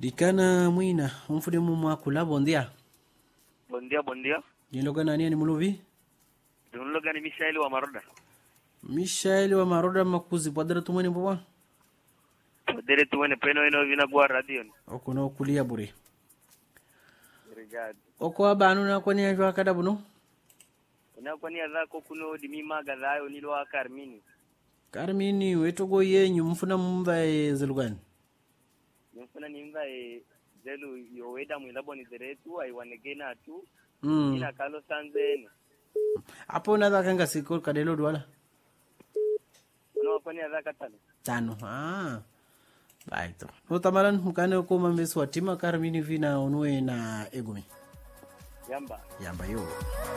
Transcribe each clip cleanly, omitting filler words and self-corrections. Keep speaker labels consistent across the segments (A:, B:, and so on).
A: Dikana mwina umfude mumakula bondia.
B: Bondia.
A: Niloga nani ni muluvi?
B: Niloga ni Michael wa Maroda.
A: Michael wa Maroda makuzi padara tumwene bwa.
B: Padere tumwene peno ino vina gwa radio.
A: Okono kulia bure.
B: Obrigado.
A: Oko abanu na kwani ajwa kada buno?
B: Ina kwani adhako kuno dimima gadhayo nilo Carmini.
A: Carmini wetogo yenyu mfuna mumba zelugani.
B: Mfuna nimba zelu yoweda mwilabo ni zeretu aiwanegena tu. Ina kalo sanzene.
A: Apo na kanga siko kadelo dwala.
B: Uno kwani adhaka tano.
A: Baito. No tamaran mkane ko mambesu watima Carmini vina onwe na egumi. Yamba yo.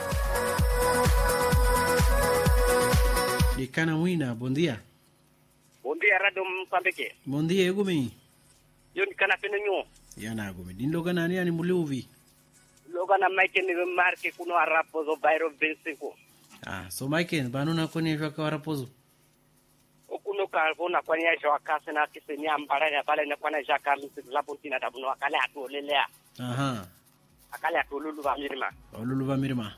A: Dikana mwina bondia.
B: Bondia rado mpambeke.
A: Bondia egumi.
B: Yoni kana peno nyo.
A: Yana egumi. Dinloga nani ani muliuvi.
B: Loga na Mike ni marke kuno arapozo Bairo Benseko.
A: So Mike banu na koni jwa ka arapozo.
B: Okuno ka kona kwani ya jwa kase na kiseni ambara ya pale na kwana jaka la pontina tabuno akale atolelea. Akale atolulu va mirima.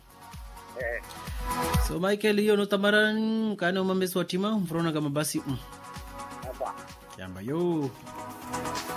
B: So Michael hiyo no tamaran kana umambesu watima mfrona kama basi. Yamba yo.